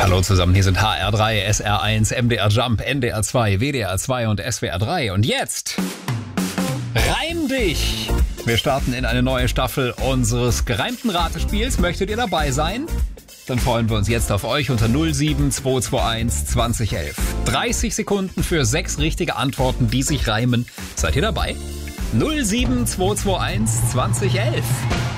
Hallo zusammen, hier sind HR3, SR1, MDR Jump, NDR 2, WDR 2 und SWR 3. Und jetzt Reim dich! Wir starten in eine neue Staffel unseres gereimten Ratespiels. Möchtet ihr dabei sein? Dann freuen wir uns jetzt auf euch unter 07221 2011. 30 Sekunden für 6 richtige Antworten, die sich reimen. Seid ihr dabei? 07221 2011.